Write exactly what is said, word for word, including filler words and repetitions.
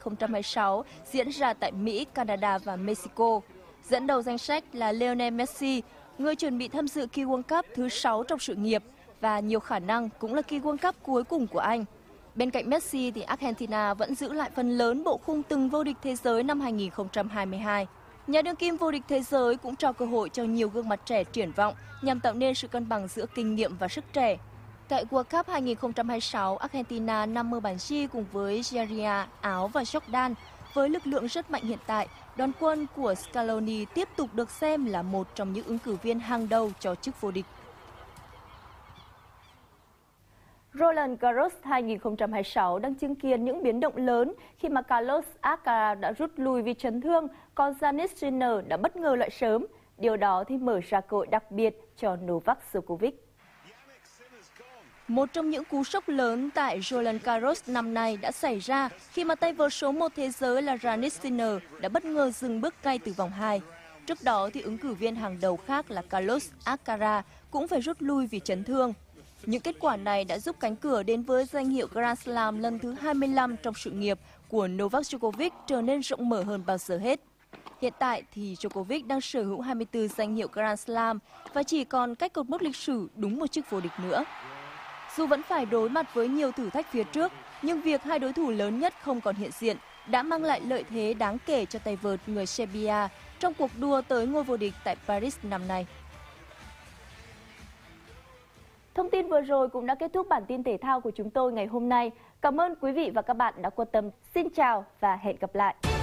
không trăm hai mươi sáu diễn ra tại Mỹ, Canada và Mexico. Dẫn đầu danh sách là Lionel Messi, người chuẩn bị tham dự kỳ World Cup thứ sáu trong sự nghiệp và nhiều khả năng cũng là kỳ World Cup cuối cùng của anh. Bên cạnh Messi thì Argentina vẫn giữ lại phần lớn bộ khung từng vô địch thế giới năm hai nghìn không trăm hai mươi hai. Nhà đương kim vô địch thế giới cũng trao cơ hội cho nhiều gương mặt trẻ triển vọng nhằm tạo nên sự cân bằng giữa kinh nghiệm và sức trẻ. Tại World Cup hai nghìn không trăm hai mươi sáu, Argentina nằm ở bảng G cùng với Algeria, Áo và Jordan. Với lực lượng rất mạnh hiện tại, đoàn quân của Scaloni tiếp tục được xem là một trong những ứng cử viên hàng đầu cho chức vô địch. Roland Garros hai nghìn không trăm hai mươi sáu đang chứng kiến những biến động lớn khi mà Carlos Alcaraz đã rút lui vì chấn thương, còn Jannik Sinner đã bất ngờ loại sớm. Điều đó thì mở ra cơ hội đặc biệt cho Novak Djokovic. Một trong những cú sốc lớn tại Roland Garros năm nay đã xảy ra khi mà tay vợt số một thế giới là Jannik Sinner đã bất ngờ dừng bước ngay từ vòng hai. Trước đó thì ứng cử viên hàng đầu khác là Carlos Alcaraz cũng phải rút lui vì chấn thương. Những kết quả này đã giúp cánh cửa đến với danh hiệu Grand Slam lần thứ hai mươi lăm trong sự nghiệp của Novak Djokovic trở nên rộng mở hơn bao giờ hết. Hiện tại thì Djokovic đang sở hữu hai mươi tư danh hiệu Grand Slam và chỉ còn cách cột mốc lịch sử đúng một chức vô địch nữa. Dù vẫn phải đối mặt với nhiều thử thách phía trước, nhưng việc hai đối thủ lớn nhất không còn hiện diện đã mang lại lợi thế đáng kể cho tay vợt người Serbia trong cuộc đua tới ngôi vô địch tại Paris năm nay. Thông tin vừa rồi cũng đã kết thúc bản tin thể thao của chúng tôi ngày hôm nay. Cảm ơn quý vị và các bạn đã quan tâm. Xin chào và hẹn gặp lại!